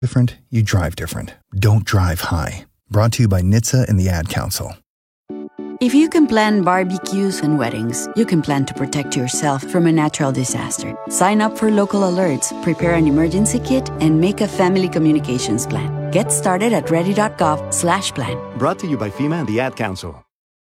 different, you drive different. Don't drive high. Brought to you by NHTSA and the Ad Council. If you can plan barbecues and weddings, you can plan to protect yourself from a natural disaster. Sign up for local alerts, prepare an emergency kit, and make a family communications plan. Get started at ready.gov/plan. Brought to you by FEMA and the Ad Council.